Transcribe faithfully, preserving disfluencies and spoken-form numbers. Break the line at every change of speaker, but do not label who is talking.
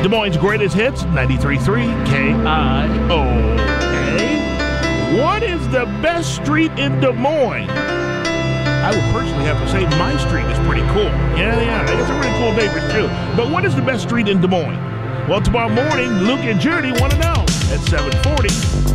Des Moines' greatest hits, ninety-three point three K I O. Okay. What is the best street in Des Moines? I would personally have to say my street is pretty cool. Yeah, yeah, I got some pretty cool neighbors too. But what is the best street in Des Moines? Well, tomorrow morning, Luke and Judy want to know at seven forty.